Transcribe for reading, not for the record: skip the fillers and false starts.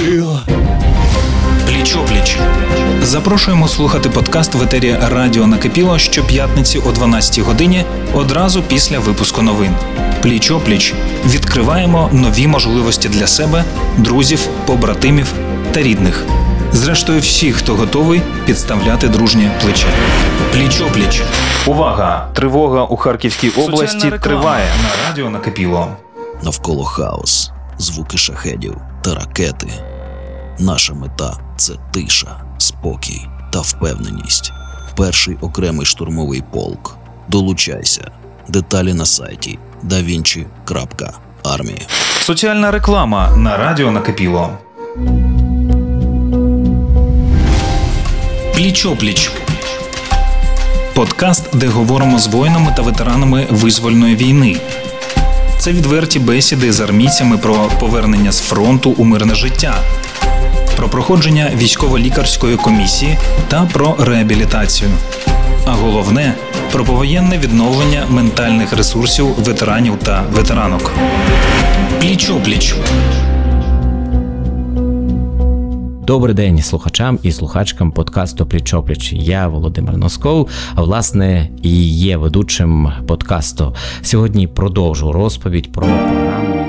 накипіло. Пліч-опліч. Запрошуємо слухати подкаст в етері Радіо Накипіло щоп'ятниці о 12-й годині одразу після випуску новин. Пліч-опліч. Відкриваємо нові можливості для себе, друзів, побратимів та рідних. Зрештою, всіх, хто готовий підставляти дружнє плече. Пліч-опліч. Увага! Тривога у Харківській області триває на Радіо Накипіло. Навколо хаос, звуки шахедів та ракети. Наша мета – це тиша, спокій та впевненість. Перший окремий штурмовий полк. Долучайся. Деталі на сайті davinci.army. Соціальна реклама на Радіо Накипіло. Пліч-опліч. Подкаст, де говоримо з воїнами та ветеранами визвольної війни. Це відверті бесіди з армійцями про повернення з фронту у мирне життя, про проходження військово-лікарської комісії та про реабілітацію. А головне – про повоєнне відновлення ментальних ресурсів ветеранів та ветеранок. Пліч-опліч. Добрий день слухачам і слухачкам подкасту «Пліч-опліч». Я Володимир Носков, а власне і є ведучим подкасту. Сьогодні продовжу розповідь про програму